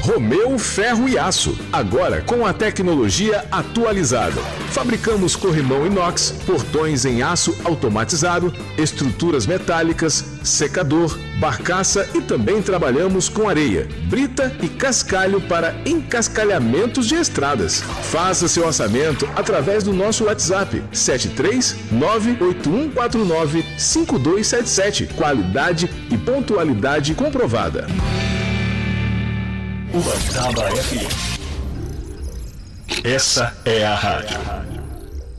Romeu Ferro e Aço, agora com a tecnologia atualizada. Fabricamos corrimão inox, portões em aço automatizado, estruturas metálicas, secador, barcaça e também trabalhamos com areia, brita e cascalho para encascalhamentos de estradas. Faça seu orçamento através do nosso WhatsApp 73981495277. Qualidade e pontualidade comprovada. Ubatuba FM. Essa é a rádio.